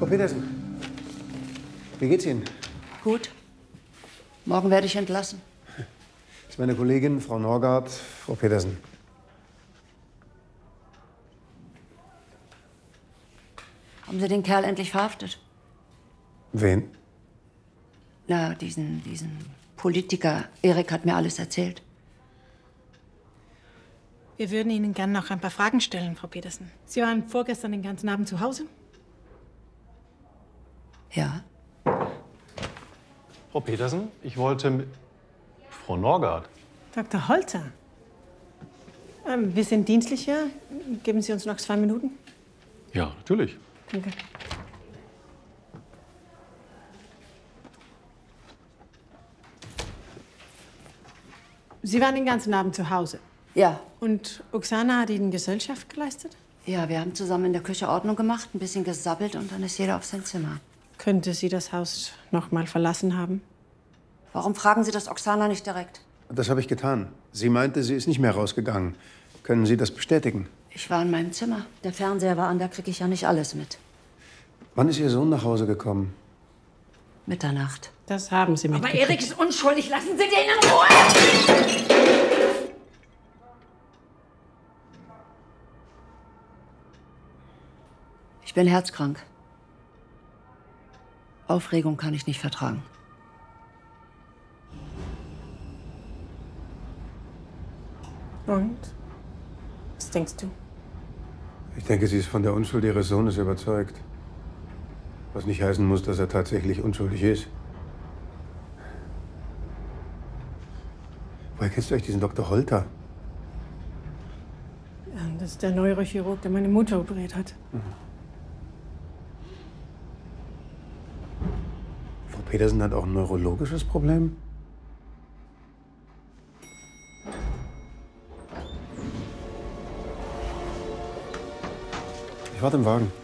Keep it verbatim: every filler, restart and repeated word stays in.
Frau Petersen, wie geht's Ihnen? Gut. Morgen werde ich entlassen. Das ist meine Kollegin, Frau Norgard, Frau Petersen. Haben Sie den Kerl endlich verhaftet? Wen? Na, diesen, diesen Politiker. Erik hat mir alles erzählt. Wir würden Ihnen gerne noch ein paar Fragen stellen, Frau Petersen. Sie waren vorgestern den ganzen Abend zu Hause? Ja. Frau Petersen, ich wollte mit Frau Norgard. Doktor Holter. Ähm, wir sind dienstlich hier. Geben Sie uns noch zwei Minuten? Ja, natürlich. Danke. Sie waren den ganzen Abend zu Hause. Ja. Und Oksana hat Ihnen Gesellschaft geleistet? Ja, wir haben zusammen in der Küche Ordnung gemacht, ein bisschen gesabbelt und dann ist jeder auf sein Zimmer. Könnte sie das Haus noch mal verlassen haben? Warum fragen Sie das Oksana nicht direkt? Das habe ich getan. Sie meinte, sie ist nicht mehr rausgegangen. Können Sie das bestätigen? Ich war in meinem Zimmer. Der Fernseher war an, da kriege ich ja nicht alles mit. Wann ist Ihr Sohn nach Hause gekommen? Mitternacht. Das haben Sie Aber mitgekriegt. Erik ist unschuldig. Lassen Sie den in Ruhe! Ich bin herzkrank. Aufregung kann ich nicht vertragen. Und? Was denkst du? Ich denke, sie ist von der Unschuld ihres Sohnes überzeugt. Was nicht heißen muss, dass er tatsächlich unschuldig ist. Woher kennst du eigentlich diesen Doktor Holter? Ja, das ist der Neurochirurg, der meine Mutter operiert hat. Mhm. Frau Petersen hat auch ein neurologisches Problem? Ich warte im Wagen.